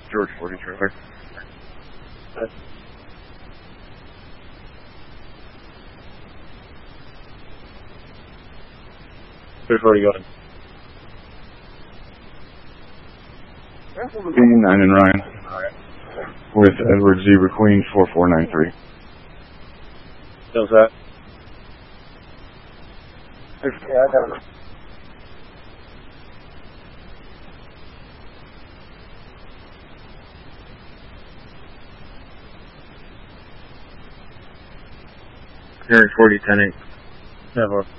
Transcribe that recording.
George 40 trailer. George 40 going. B9 and Ryan. With Edward Zebra Queen 4493. How's that? Yeah, I got it. George 40 10-8. 7-4.